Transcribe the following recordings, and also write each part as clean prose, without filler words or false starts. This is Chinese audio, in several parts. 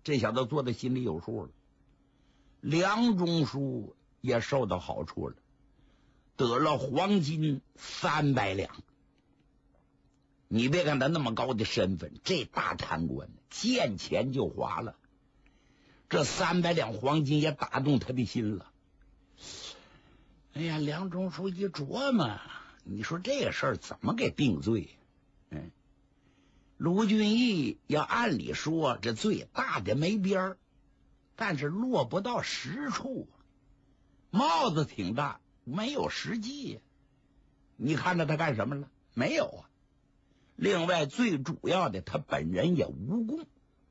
这小子做的心里有数了。梁中书也受到好处了，得了黄金300两。你别看他那么高的身份，这大贪官见钱就花了，这300两黄金也打动他的心了。哎呀，梁中书一琢磨，你说这个事儿怎么给定罪？卢俊义要按理说这罪大的没边儿，但是落不到实处，帽子挺大，没有实际呀。你看着他干什么了？没有啊。另外最主要的，他本人也无功。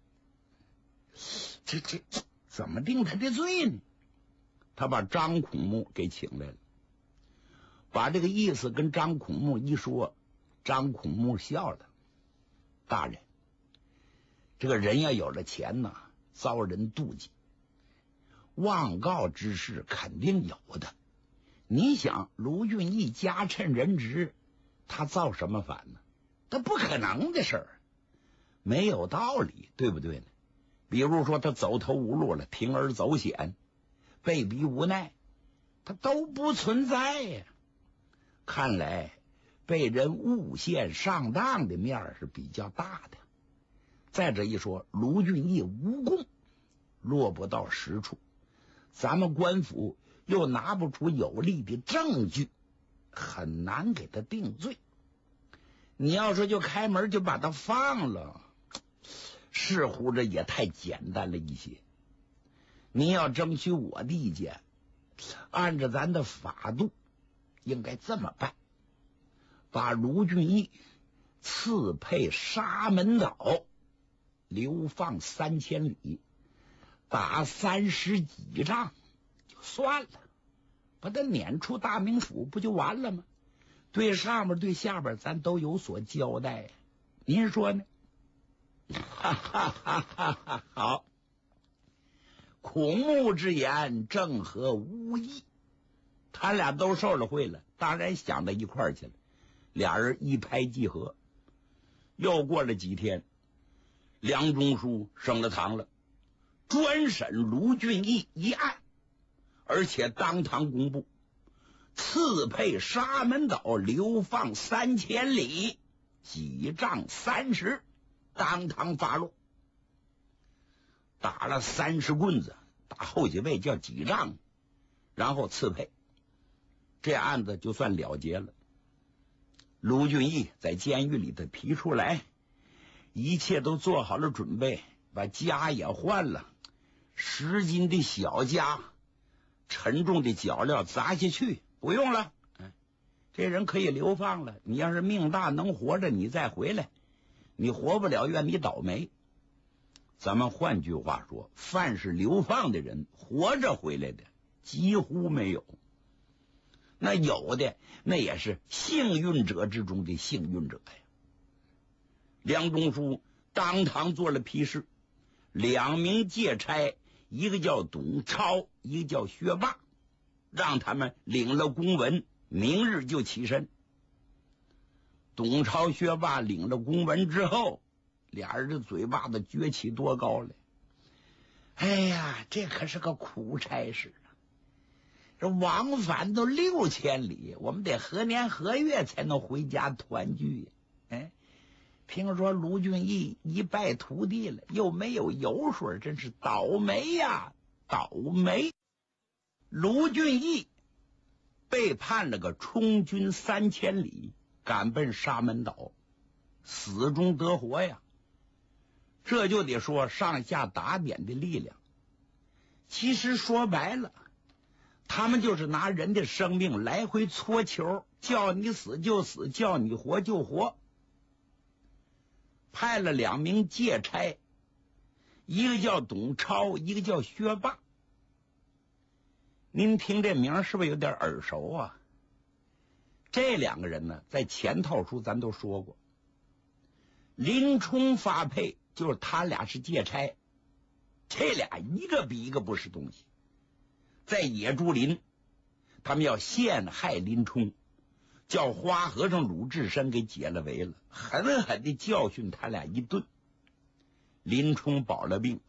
这怎么定他的罪呢？他把张孔目给请来了，把这个意思跟张孔目一说，张孔目笑了。大人，这个人要有了钱呢，遭人妒忌，妄告之事肯定有的。你想卢俊义家趁人直，他造什么反呢？他不可能的事儿，没有道理，对不对呢？比如说他走投无路了，铤而走险，被逼无奈，他都不存在呀。看来被人诬陷上当的面是比较大的。再者一说，卢俊义无功，落不到实处，咱们官府又拿不出有力的证据，很难给他定罪。你要说就开门就把他放了，似乎这也太简单了一些。你要争取我的意见，按照咱的法度应该这么办，把卢俊义赐配沙门岛，流放3000里，打30几仗就算了，把他撵出大名府不就完了吗？对上面对下边咱都有所交代，您说呢？哈哈哈哈哈！好，孔目之言正合无异，他俩都受了贿了，当然想到一块儿去了，俩人一拍即合。又过了几天，梁中书升了堂了，专审卢俊义一案，而且当堂公布，赐配沙门岛，流放3000里，几杖30，当堂发落。打了30棍子，打后几位叫几杖，然后赐配，这案子就算了结了。卢俊义在监狱里头提出来，一切都做好了准备，把家也换了，10斤的小家，沉重的脚镣砸下去，不用了，这人可以流放了。你要是命大能活着，你再回来；你活不了，愿你倒霉。咱们换句话说，凡是流放的人，活着回来的几乎没有。那有的，那也是幸运者之中的幸运者呀。梁中书当堂做了批示，2名借差，一个叫董超，一个叫薛霸，让他们领了公文，明日就起身。董超、薛霸领了公文之后，俩人的嘴巴子撅起多高来！哎呀，这可是个苦差事啊！这往返都6000里，我们得何年何月才能回家团聚呀？听说卢俊义一败涂地了，又没有油水，真是倒霉呀，倒霉！卢俊义被判了个充军3000里，赶奔沙门岛，死中得活呀。这就得说上下打点的力量。其实说白了，他们就是拿人的生命来回搓球，叫你死就死，叫你活就活。派了2名借差，一个叫董超，一个叫薛霸。您听这名是不是有点耳熟啊？这2个人呢，在前套书咱都说过，林冲发配就是他俩是借差，这俩一个比一个不是东西。在野猪林，他们要陷害林冲，叫花和尚鲁智深给解了围了，狠狠地教训他俩一顿。林冲保了命，